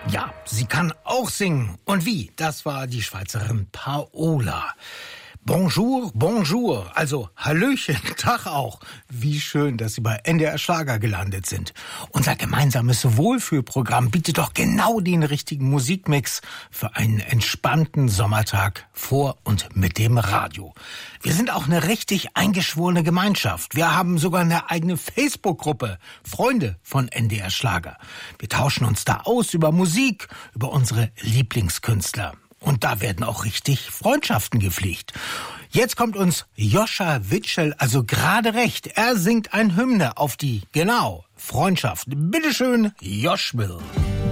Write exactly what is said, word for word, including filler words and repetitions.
Ja, sie kann auch singen. Und wie? Das war die Schweizerin Paola. Bonjour, bonjour, also Hallöchen, Tag auch. Wie schön, dass Sie bei N D R Schlager gelandet sind. Unser gemeinsames Wohlfühlprogramm bietet doch genau den richtigen Musikmix für einen entspannten Sommertag vor und mit dem Radio. Wir sind auch eine richtig eingeschworene Gemeinschaft. Wir haben sogar eine eigene Facebook-Gruppe, Freunde von N D R Schlager. Wir tauschen uns da aus über Musik, über unsere Lieblingskünstler. Und da werden auch richtig Freundschaften gepflegt. Jetzt kommt uns Joscha Witschel also gerade recht. Er singt ein Hymne auf die, genau, Freundschaft. Bitteschön, Joschwil.